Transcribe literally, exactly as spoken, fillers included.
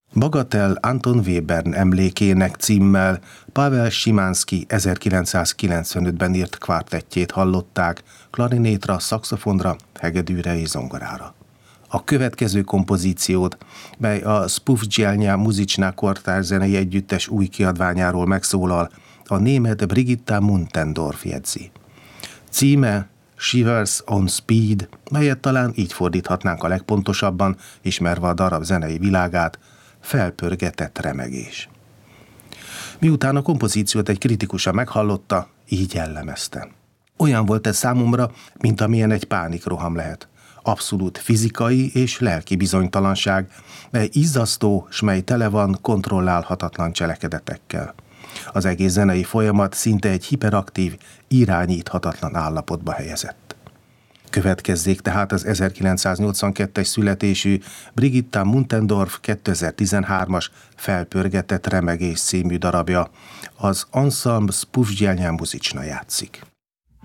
Bagatel Anton Webern emlékének címmel Pavel Szymanski ezerkilencszázkilencvenötben írt kvártettjét hallották klarinétra, szaxofonra, hegedűre és zongorára. A következő kompozíciót, mely a Spółdzielnia Muzyczna kortárszenei együttes új kiadványáról megszólal, a német Brigitta Muntendorf jegyzi. Címe Shivers on Speed, melyet talán így fordíthatnánk a legpontosabban, ismerve a darab zenei világát, felpörgetett remegés. Miután a kompozíciót egy kritikusa meghallotta, így jellemezte. Olyan volt ez számomra, mint amilyen egy pánikroham lehet. Abszolút fizikai és lelki bizonytalanság, mely izzasztó, s mely tele van kontrollálhatatlan cselekedetekkel. Az egész zenei folyamat szinte egy hiperaktív, irányíthatatlan állapotba helyezett. Következzék tehát az ezerkilencszáznyolcvankettes születésű Brigitta Muntendorf kétezer-tizenhármas Felpörgetett remegés című darabja, az Ensemble Spółdzielnia Muzyczna játszik.